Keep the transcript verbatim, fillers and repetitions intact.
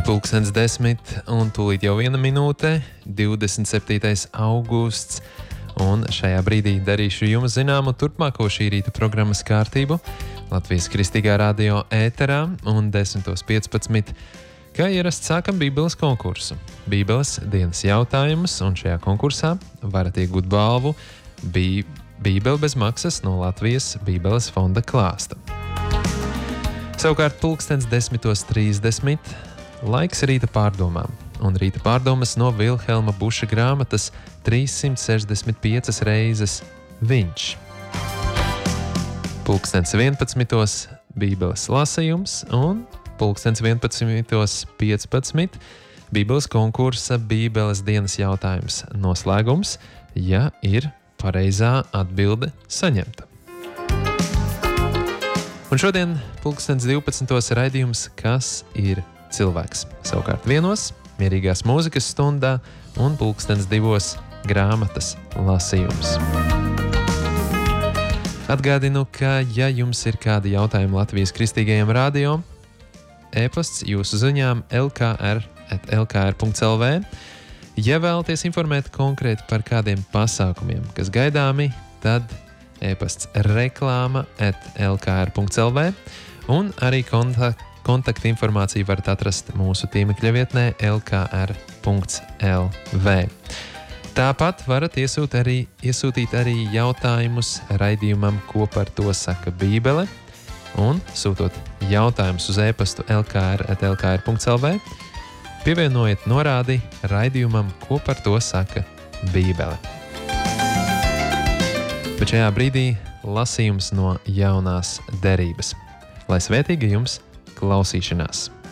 pulkstens desmit un tūlīt jau viena minūte, divdesmit septītais augusts, un šajā brīdī darīšu jums zināmu turpmāko šī rīta programmas kārtību Latvijas Kristīgā radio ēterā un desmit piecpadsmit. Kā ierasts sākam Bībeles konkursu. Bībeles dienas jautājumus, un šajā konkursā varat iegūt balvu Bī- Bībele bez maksas no Latvijas Bībeles fonda klāsta. Savukārt pulkstens desmit trīsdesmit laiks rīta pārdomām, un rīta pārdomas no Vilhelma Buša grāmatas trīssimt sešdesmit piecas reizes viņš. Pulkstens vienpadsmitos Bībeles lasījums un pulkstens vienpadsmit piecpadsmit Bībeles konkursa Bībeles dienas jautājums noslēgums, ja ir pareizā atbilde saņemta. Un šodien pulkstens divpadsmitos raidījums Kas ir cilvēks? Savukārt vienos mierīgās mūzikas stundā un pulkstens divos grāmatas lasījums. Atgādinu, ka ja jums ir kādi jautājumi Latvijas Kristīgajam radio, e-pasts jūsu ziņām l k r at l k r punkt l v. Ja vēlaties informēt konkrēti par kādiem pasākumiem, kas gaidāmi, tad e-pasts reklāma at l k r punkt l v un arī kontakt, kontakta informāciju varat atrast mūsu tīmekļa vietnē l k r punkt l v. Tāpat varat iesūt arī, iesūtīt arī jautājumus raidījumam, ko par to saka Bībele, un sūtot jautājumus uz e-pastu l k r at l k r punkt l v, pievienojiet norādi raidījumam, ko par to saka Bībele. Bet šajā brīdī lasījums no jaunās derības. Lai svētīga jums klausīšanās!